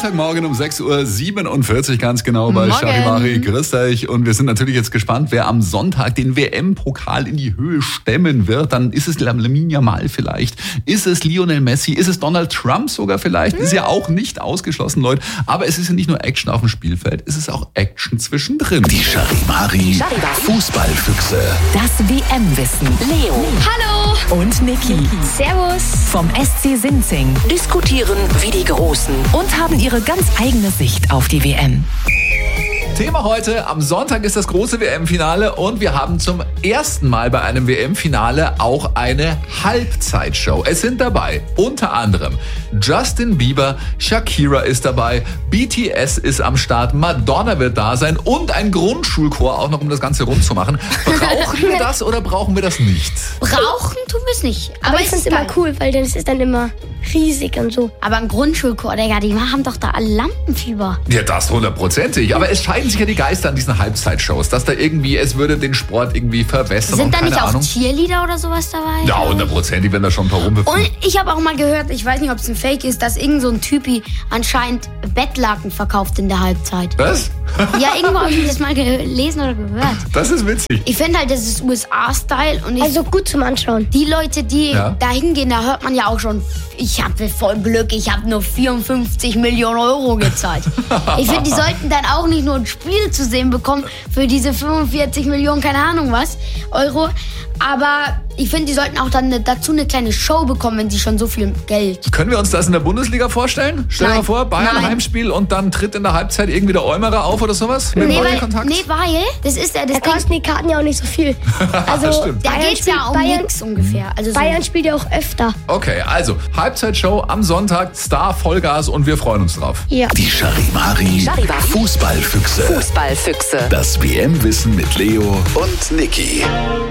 Montagmorgen um 6.47 Uhr ganz genau bei Morgen. Charivari. Grüß euch. Und wir sind natürlich jetzt gespannt, wer am Sonntag den WM-Pokal in die Höhe stemmen wird. Dann ist es Lamine Yamal vielleicht. Ist es Lionel Messi? Ist es Donald Trump sogar vielleicht? Ist ja auch nicht ausgeschlossen, Leute. Aber es ist ja nicht nur Action auf dem Spielfeld, es ist auch Action zwischendrin. Die Charivari Fußballfüchse. Das WM-Wissen. Leo. Hallo. Und Niki. Servus. Vom SC Sinzing. Diskutieren wie die Großen. Und haben ihre ganz eigene Sicht auf die WM. Thema heute, am Sonntag ist das große WM-Finale und wir haben zum ersten Mal bei einem WM-Finale auch eine Halbzeitshow. Es sind dabei unter anderem Justin Bieber, Shakira ist dabei, BTS ist am Start, Madonna wird da sein und ein Grundschulchor auch noch, um das Ganze rund zu machen. Brauchen wir das oder brauchen wir das nicht? Brauchen tun wir es nicht. Aber ich es find's ist immer geil. cool, weil das ist dann immer riesig und so. Aber ein Grundschulchor, Digga, die haben doch da alle Lampenfieber. Ja, das 100%. Aber es scheiden sich ja die Geister an diesen Halbzeitshows, dass da irgendwie, es würde den Sport irgendwie verwässern. Sind und da keine nicht auch Ahnung. Cheerleader oder sowas dabei? Ja, 100%, wenn da schon ein paar rumhüpfen. Und ich habe auch mal gehört, ich weiß nicht, ob es ein Fake ist, dass irgend so ein Typi anscheinend Bettlaken verkauft in der Halbzeit. Was? Ja, irgendwo habe ich das mal gelesen oder gehört. Das ist witzig. Ich finde halt, das ist USA-Style und Also gut zum Anschauen. die Leute, die Ja. da hingehen, da hört man ja auch schon, ich habe voll Glück, ich habe nur 54 Millionen Euro gezahlt. Ich finde, die sollten dann auch nicht nur ein Spiel zu sehen bekommen für diese 45 Millionen, keine Ahnung was, Euro. Aber ich finde, die sollten auch dann dazu eine kleine Show bekommen, wenn sie schon so viel Geld. Können wir uns das in der Bundesliga vorstellen? Stell dir mal Nein. vor, Bayern Nein. Heimspiel und dann tritt in der Halbzeit irgendwie der Eumerer auf oder sowas? Mit Nee, weil Kontakt? das ist ja das Da Ding. kosten die Karten ja auch nicht so viel. Also Stimmt. Da Bayern geht's ja spielt- um Bayern, nix ungefähr. Also so. Bayern spielt ja auch öfter. Okay, also Halbzeitshow am Sonntag, Star Vollgas und wir freuen uns drauf. Ja. Die Charivari Fußballfüchse. Fußballfüchse. Das WM-Wissen mit Leo und Niki.